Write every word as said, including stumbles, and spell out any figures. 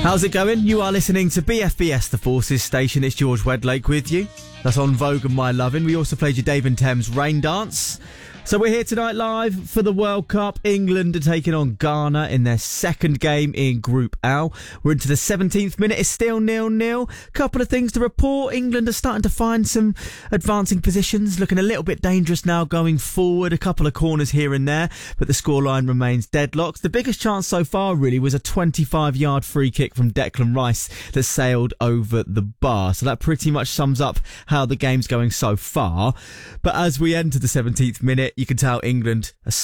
How's it going? You are listening to B F B S, the Forces Station. It's George Wedlake with you. That's On Vogue and My Lovin'. We also played your Dave and Thames Rain Dance. So we're here tonight live for the World Cup. England are taking on Ghana in their second game in Group L. We're into the seventeenth minute. It's still nil nil. Couple of things to report. England are starting to find some advancing positions, looking a little bit dangerous now going forward. A couple of corners here and there, but the scoreline remains deadlocked. The biggest chance so far really was a twenty-five yard free kick from Declan Rice that sailed over the bar. So that pretty much sums up how the game's going so far. But as we enter the seventeenth minute, you can tell England are